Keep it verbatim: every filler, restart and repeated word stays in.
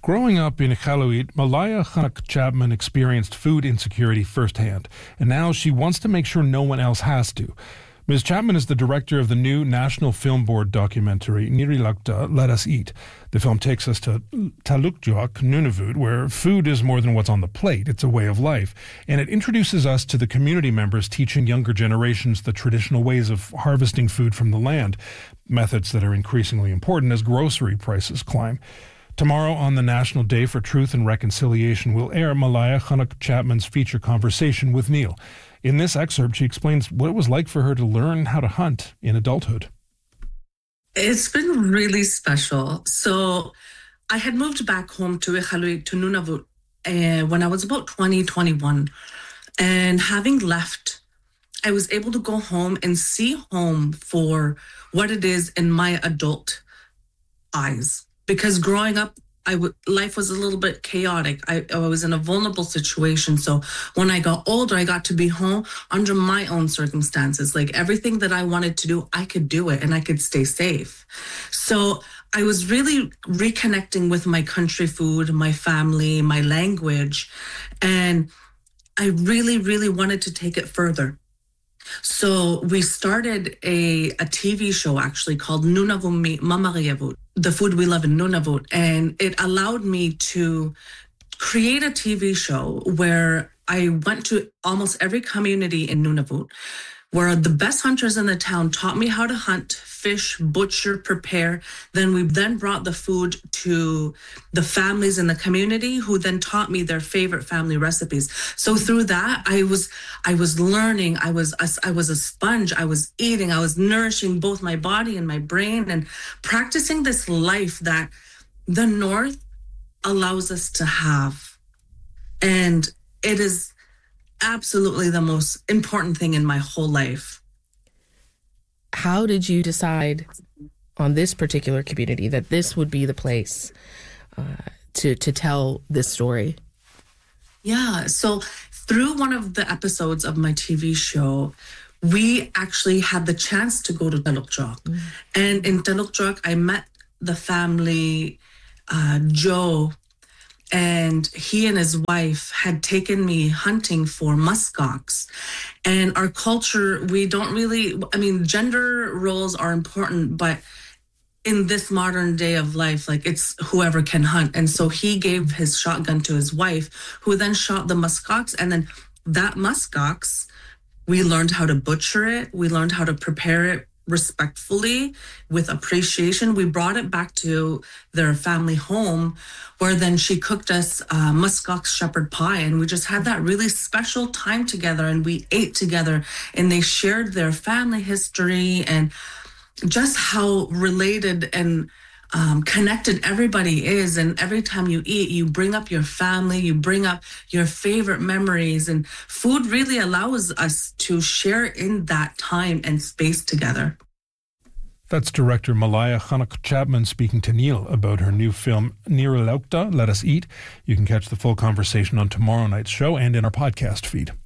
Growing up in Iqaluit, Malaya Khanuk Chapman experienced food insecurity firsthand, and now she wants to make sure no one else has to. Miz Chapman is the director of the new National Film Board documentary, Nirilakta, Let Us Eat. The film takes us to Talukjuak, Nunavut, where food is more than what's on the plate. It's a way of life. And it introduces us to the community members teaching younger generations the traditional ways of harvesting food from the land, methods that are increasingly important as grocery prices climb. Tomorrow on the National Day for Truth and Reconciliation, we'll air Malaya Khanuk Chapman's feature conversation with Neil. In this excerpt, she explains what it was like for her to learn how to hunt in adulthood. It's been really special. So I had moved back home to Iqaluit, to Nunavut, uh, when I was about twenty, twenty-one. And having left, I was able to go home and see home for what it is in my adult eyes. Because growing up, I w- life was a little bit chaotic. I, I was in a vulnerable situation. So when I got older, I got to be home under my own circumstances. Like everything that I wanted to do, I could do it and I could stay safe. So I was really reconnecting with my country food, my family, my language. And I really, really wanted to take it further. So we started a, a T V show actually called Nunavumi Mamariyavut, the food we love in Nunavut. And it allowed me to create a T V show where I went to almost every community in Nunavut, where the best hunters in the town taught me how to hunt, fish, butcher, prepare. Then we then brought the food to the families in the community who then taught me their favorite family recipes. So through that, I was I was learning, I was I was a sponge, I was eating, I was nourishing both my body and my brain and practicing this life that the North allows us to have. And it is absolutely the most important thing in my whole life. How did you decide on this particular community that this would be the place uh, to to tell this story? Yeah, so through one of the episodes of my T V show, we actually had the chance to go to Talukjuak. Mm. And in Talukjuak, I met the family, uh, Joe, and he and his wife had taken me hunting for muskox. And our culture, we don't really, I mean, gender roles are important, but in this modern day of life, like it's whoever can hunt. And so he gave his shotgun to his wife, who then shot the muskox. And then that muskox, we learned how to butcher it. We learned how to prepare it respectfully, with appreciation. We brought it back to their family home, where then she cooked us uh, muskox shepherd pie, and we just had that really special time together, and we ate together, and they shared their family history and just how related and um, connected everybody is. And every time you eat, you bring up your family, you bring up your favorite memories, and food really allows us to share in that time and space together. That's director Malaya Khanuk Chapman speaking to Neil about her new film Nirilakta, Let Us Eat. You can catch the full conversation on tomorrow night's show and in our podcast feed.